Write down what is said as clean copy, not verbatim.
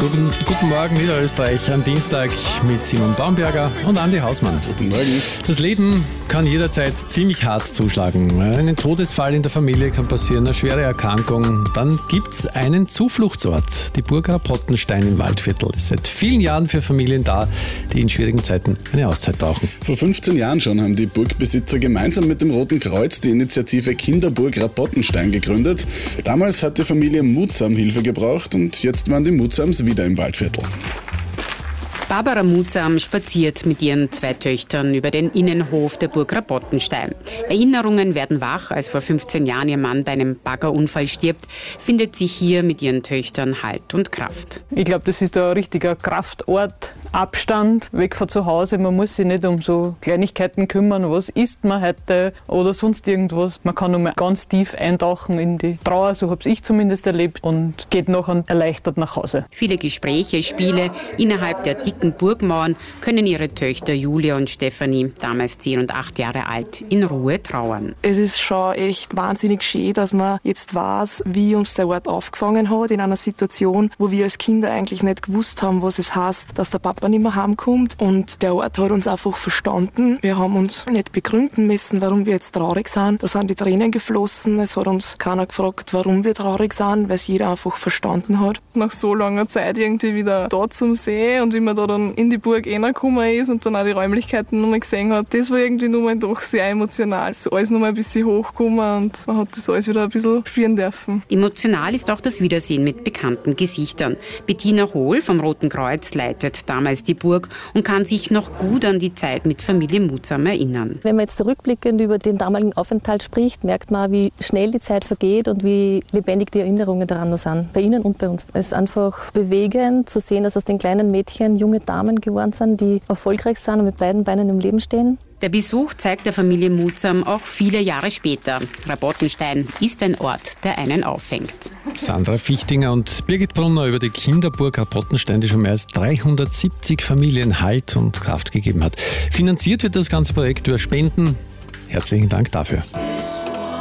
Guten Morgen, Niederösterreich, am Dienstag mit Simon Baumberger und Andi Hausmann. Guten Morgen. Das Leben kann jederzeit ziemlich hart zuschlagen. Ein Todesfall in der Familie kann passieren, eine schwere Erkrankung. Dann gibt's einen Zufluchtsort, die Burg Rapottenstein im Waldviertel. Ist seit vielen Jahren für Familien da, die in schwierigen Zeiten eine Auszeit brauchen. Vor 15 Jahren schon haben die Burgbesitzer gemeinsam mit dem Roten Kreuz die Initiative Kinderburg Rapottenstein gegründet. Damals hat die Familie Mutsam Hilfe gebraucht und jetzt waren die Mutsams wieder im Waldviertel. Barbara Mutsam spaziert mit ihren 2 Töchtern über den Innenhof der Burg Rapottenstein. Erinnerungen werden wach, als vor 15 Jahren ihr Mann bei einem Baggerunfall stirbt, findet sie hier mit ihren Töchtern Halt und Kraft. Ich glaube, das ist ein richtiger Kraftort. Abstand, weg von zu Hause. Man muss sich nicht um so Kleinigkeiten kümmern, was isst man heute oder sonst irgendwas. Man kann nur mal ganz tief eintauchen in die Trauer, so habe ich zumindest erlebt, und geht nachher erleichtert nach Hause. Viele Gespräche, Spiele innerhalb der dicken Burgmauern können ihre Töchter Julia und Stefanie, damals 10 und 8 Jahre alt, in Ruhe trauern. Es ist schon echt wahnsinnig schön, dass man jetzt weiß, wie uns der Ort aufgefangen hat, in einer Situation, wo wir als Kinder eigentlich nicht gewusst haben, was es heißt, dass der Papa nicht mehr heimkommt. Und der Ort hat uns einfach verstanden. Wir haben uns nicht begründen müssen, warum wir jetzt traurig sind. Da sind die Tränen geflossen. Es hat uns keiner gefragt, warum wir traurig sind, weil es jeder einfach verstanden hat. Nach so langer Zeit irgendwie wieder da zum See und wie man da dann in die Burg reingekommen ist und dann auch die Räumlichkeiten nochmal gesehen hat, das war irgendwie nochmal doch sehr emotional. So alles nochmal ein bisschen hochgekommen und man hat das alles wieder ein bisschen spüren dürfen. Emotional ist auch das Wiedersehen mit bekannten Gesichtern. Bettina Hohl vom Roten Kreuz leitet damals die Burg und kann sich noch gut an die Zeit mit Familie Mutsam erinnern. Wenn man jetzt zurückblickend über den damaligen Aufenthalt spricht, merkt man, wie schnell die Zeit vergeht und wie lebendig die Erinnerungen daran noch sind, bei Ihnen und bei uns. Es ist einfach bewegend zu sehen, dass aus den kleinen Mädchen junge Damen geworden sind, die erfolgreich sind und mit beiden Beinen im Leben stehen. Der Besuch zeigt der Familie Mutsam auch viele Jahre später. Rapottenstein ist ein Ort, der einen auffängt. Sandra Fichtinger und Birgit Brunner über die Kinderburg Rapottenstein, die schon mehr als 370 Familien Halt und Kraft gegeben hat. Finanziert wird das ganze Projekt über Spenden. Herzlichen Dank dafür.